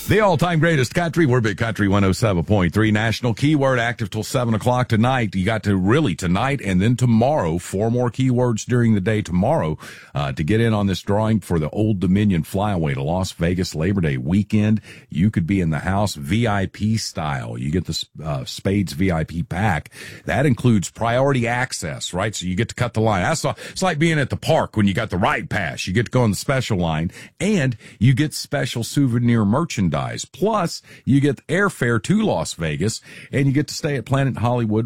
The all-time greatest country. We're Big Country 107.3. National Keyword active till 7 o'clock tonight. You got to really tonight and then tomorrow. 4 more keywords during the day tomorrow to get in on this drawing for the Old Dominion Flyaway to Las Vegas Labor Day weekend. You could be in the house VIP style. You get the Spades VIP pack. That includes priority access, right? So you get to cut the line. It's like being at the park when you got the ride pass. You get to go on the special line, and you get special souvenir merchandise. Plus, you get airfare to Las Vegas, and you get to stay at Planet Hollywood